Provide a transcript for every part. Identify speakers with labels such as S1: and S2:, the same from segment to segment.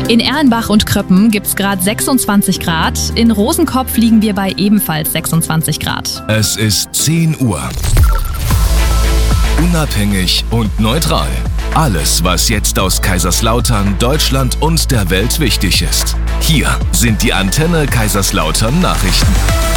S1: In Erlenbach und Kröppen gibt's gerade 26 Grad. In Rosenkopf liegen wir bei ebenfalls 26 Grad.
S2: Es ist 10 Uhr. Unabhängig und neutral. Alles, was jetzt aus Kaiserslautern, Deutschland und der Welt wichtig ist. Hier sind die Antenne Kaiserslautern Nachrichten.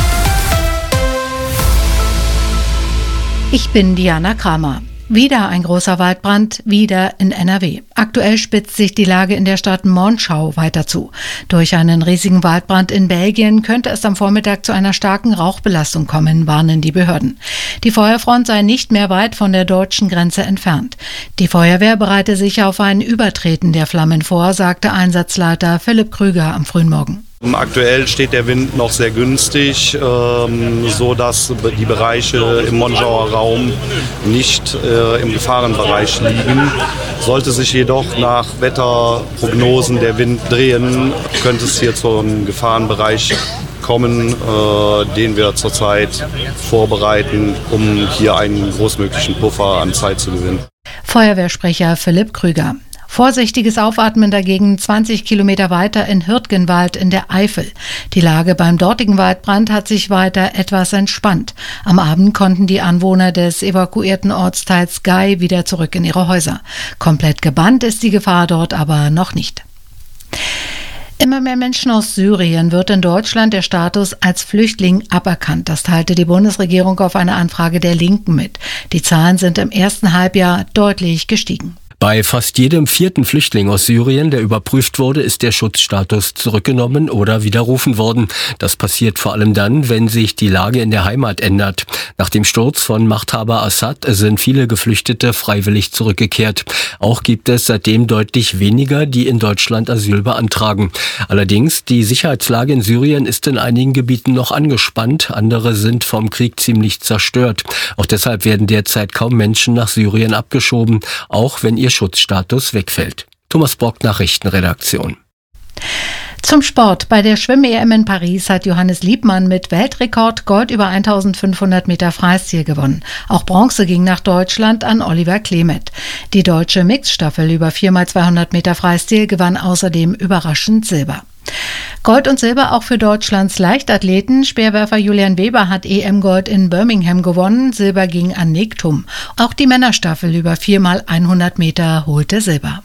S3: Ich bin Diana Kramer. Wieder ein großer Waldbrand, wieder in NRW. Aktuell spitzt sich die Lage in der Stadt Monschau weiter zu. Durch einen riesigen Waldbrand in Belgien könnte es am Vormittag zu einer starken Rauchbelastung kommen, warnen die Behörden. Die Feuerfront sei nicht mehr weit von der deutschen Grenze entfernt. Die Feuerwehr bereite sich auf ein Übertreten der Flammen vor, sagte Einsatzleiter Philipp Krüger am frühen Morgen.
S4: Aktuell steht der Wind noch sehr günstig, so dass die Bereiche im Monschauer Raum nicht im Gefahrenbereich liegen. Sollte sich jedoch nach Wetterprognosen der Wind drehen, könnte es hier zu einem Gefahrenbereich kommen, den wir zurzeit vorbereiten, um hier einen großmöglichen Puffer an Zeit zu gewinnen.
S3: Feuerwehrsprecher Philipp Krüger. Vorsichtiges Aufatmen dagegen 20 Kilometer weiter in Hürtgenwald in der Eifel. Die Lage beim dortigen Waldbrand hat sich weiter etwas entspannt. Am Abend konnten die Anwohner des evakuierten Ortsteils Gei wieder zurück in ihre Häuser. Komplett gebannt ist die Gefahr dort aber noch nicht. Immer mehr Menschen aus Syrien wird in Deutschland der Status als Flüchtling aberkannt. Das teilte die Bundesregierung auf eine Anfrage der Linken mit. Die Zahlen sind im ersten Halbjahr deutlich gestiegen.
S5: Bei fast jedem 4. Flüchtling aus Syrien, der überprüft wurde, ist der Schutzstatus zurückgenommen oder widerrufen worden. Das passiert vor allem dann, wenn sich die Lage in der Heimat ändert. Nach dem Sturz von Machthaber Assad sind viele Geflüchtete freiwillig zurückgekehrt. Auch gibt es seitdem deutlich weniger, die in Deutschland Asyl beantragen. Allerdings, die Sicherheitslage in Syrien ist in einigen Gebieten noch angespannt. Andere sind vom Krieg ziemlich zerstört. Auch deshalb werden derzeit kaum Menschen nach Syrien abgeschoben, auch wenn ihr Schutzstatus wegfällt. Thomas Brock, Nachrichtenredaktion.
S3: Zum Sport. Bei der Schwimm-EM in Paris hat Johannes Liebmann mit Weltrekord Gold über 1500 Meter Freistil gewonnen. Auch Bronze ging nach Deutschland an Oliver Klemet. Die deutsche Mixstaffel über 4x200 Meter Freistil gewann außerdem überraschend Silber. Gold und Silber auch für Deutschlands Leichtathleten. Speerwerfer Julian Weber hat EM-Gold in Birmingham gewonnen. Silber ging an Nick Thum. Auch die Männerstaffel über 4x100 Meter holte Silber.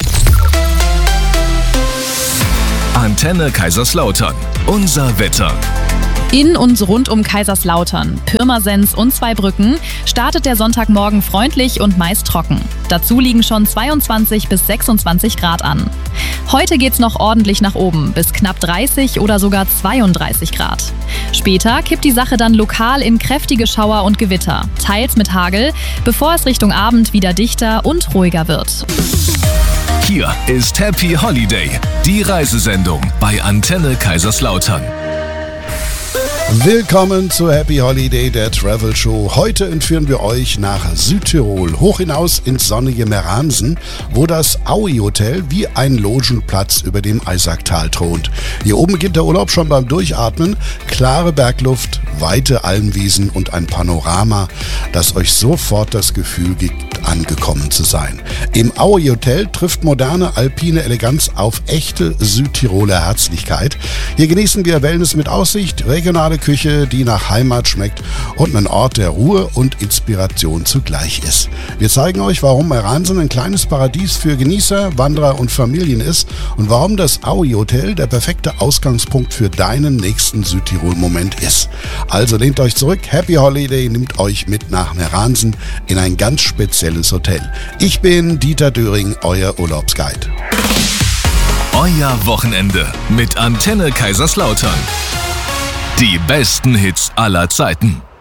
S2: Antenne Kaiserslautern. Unser Wetter.
S1: In und rund um Kaiserslautern, Pirmasens und Zweibrücken startet der Sonntagmorgen freundlich und meist trocken. Dazu liegen schon 22 bis 26 Grad an. Heute geht's noch ordentlich nach oben, bis knapp 30 oder sogar 32 Grad. Später kippt die Sache dann lokal in kräftige Schauer und Gewitter, teils mit Hagel, bevor es Richtung Abend wieder dichter und ruhiger wird.
S2: Hier ist Happy Holiday, die Reisesendung bei Antenne Kaiserslautern.
S6: Willkommen zu Happy Holiday, der Travel Show. Heute entführen wir euch nach Südtirol, hoch hinaus ins sonnige Meransen, wo das Aui Hotel wie ein Logenplatz über dem Eisacktal thront. Hier oben beginnt der Urlaub schon beim Durchatmen. Klare Bergluft, weite Almwiesen und ein Panorama, das euch sofort das Gefühl gibt, angekommen zu sein. Im Aui Hotel trifft moderne alpine Eleganz auf echte Südtiroler Herzlichkeit. Hier genießen wir Wellness mit Aussicht, regionale Küche, die nach Heimat schmeckt und ein Ort der Ruhe und Inspiration zugleich ist. Wir zeigen euch, warum Meransen ein kleines Paradies für Genießer, Wanderer und Familien ist und warum das Aui Hotel der perfekte Ausgangspunkt für deinen nächsten Südtirol-Moment ist. Also lehnt euch zurück, Happy Holiday nimmt euch mit nach Meransen in ein ganz spezielles Hotel. Ich bin Dieter Döring, euer Urlaubsguide.
S2: Euer Wochenende mit Antenne Kaiserslautern. Die besten Hits aller Zeiten.